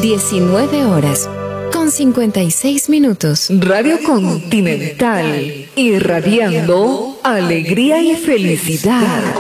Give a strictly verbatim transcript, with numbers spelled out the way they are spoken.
diecinueve horas con cincuenta y seis minutos. Radio Continental, irradiando alegría y felicidad.